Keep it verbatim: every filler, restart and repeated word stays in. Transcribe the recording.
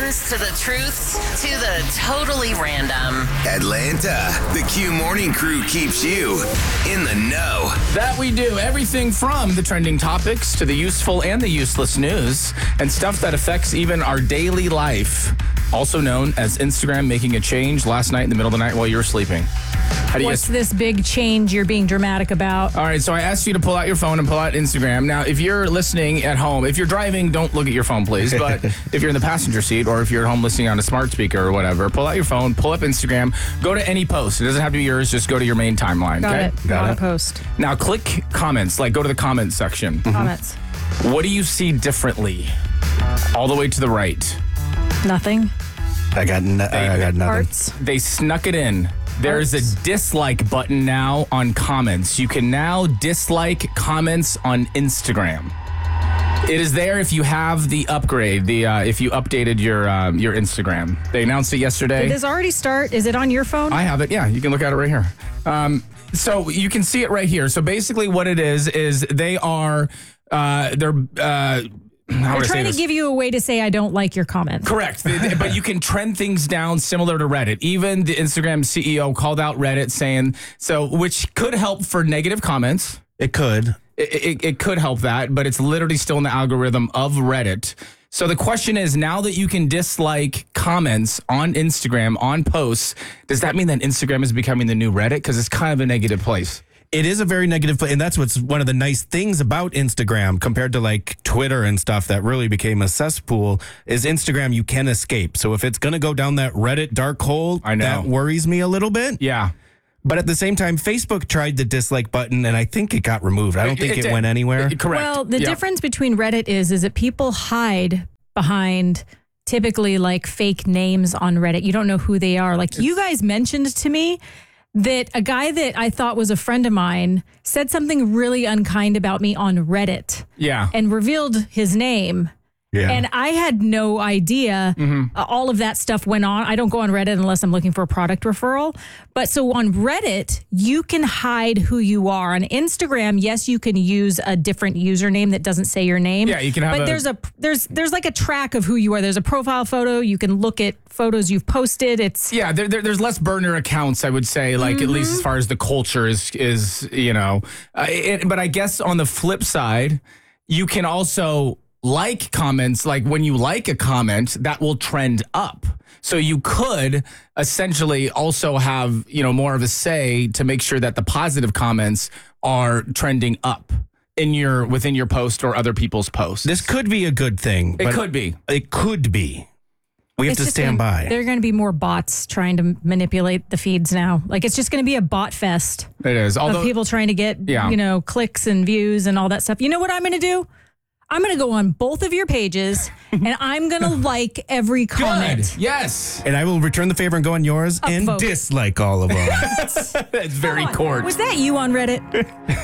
opinions to the truths to the totally random. Atlanta, the Q Morning Crew keeps you in the know. That we do. Everything from the trending topics to the useful and the useless news and stuff that affects even our daily life. Also known as Instagram making a change last night in the middle of the night while you were sleeping. How do you What's guys... this big change you're being dramatic about? All right, so I asked you to pull out your phone and pull out Instagram. Now, if you're listening at home, if you're driving, don't look at your phone, please. But if you're in the passenger seat or if you're at home listening on a smart speaker or whatever, pull out your phone, pull up Instagram, go to any post. It doesn't have to be yours. Just go to your main timeline. Got okay? it. Got a post. Now, click comments. Like, go to the comments section. Comments. What do you see differently? All the way to the right. Nothing. I got, no, I got nothing. Hearts. They snuck it in. There's a dislike button now on comments. You can now dislike comments on Instagram. It is there if you have the upgrade, the uh, if you updated your um, your Instagram. They announced it yesterday. Did this already start? Is it on your phone? I have it. Yeah, you can look at it right here. Um, so you can see it right here. So basically, what it is is they are uh, they're. Uh, How They're would I say trying to this? give you a way to say I don't like your comment. Correct. But you can trend things down similar to Reddit. Even the Instagram C E O called out Reddit saying, so, which could help for negative comments. It could. It, it, it could help that, but it's literally still in the algorithm of Reddit. So the question is, now that you can dislike comments on Instagram, on posts, does that mean that Instagram is becoming the new Reddit? Because it's kind of a negative place. It is a very negative place, and that's what's one of the nice things about Instagram compared to like Twitter and stuff that really became a cesspool is Instagram you can escape. So if it's going to go down that Reddit dark hole, I know. that worries me a little bit. Yeah. But at the same time, Facebook tried the dislike button, and I think it got removed. I don't think it, it went anywhere. Correct. Well, the Yeah. difference between Reddit is is that people hide behind typically like fake names on Reddit. You don't know who they are. Like you guys mentioned to me that a guy that I thought was a friend of mine said something really unkind about me on Reddit Yeah. and revealed his name. Yeah. And I had no idea uh, all of that stuff went on. I don't go on Reddit unless I'm looking for a product referral. But so on Reddit, you can hide who you are. On Instagram, yes, you can use a different username that doesn't say your name. Yeah, you can have But a- there's a there's there's like a track of who you are. There's a profile photo. You can look at photos you've posted. It's Yeah, there, there, there's less burner accounts, I would say, like Mm-hmm. at least as far as the culture is, is you know. Uh, it, but I guess on the flip side, you can also like comments. Like when you like a comment, that will trend up. So you could essentially also have, you know, more of a say to make sure that the positive comments are trending up in your within your post or other people's posts. This could be a good thing. it but could be. It could be. We have it's to just stand gonna- by. There are going to be more bots trying to manipulate the feeds now. Like it's just going to be a bot fest It is. Although of people trying to get, Yeah. you know, clicks and views and all that stuff. You know what I'm going to do? I'm going to go on both of your pages and I'm going to like every good. comment. Yes. And I will return the favor and go on yours and Upvote. dislike all of them. It's very court. Was that you on Reddit?